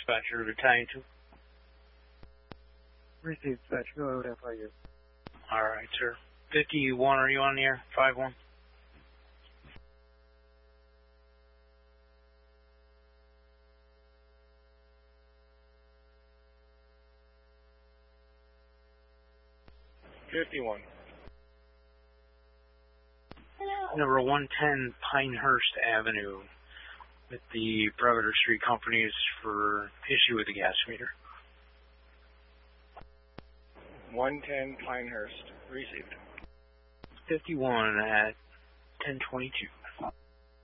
dispatcher, Battalion 2. Received, dispatcher. Go ahead, FIU. Alright, sir. 51, are you on the air? 5-1. Number 110 Pinehurst Avenue with the Brevard Street Companies for issue with the gas meter. 110 Pinehurst, received. 51 at 10:22.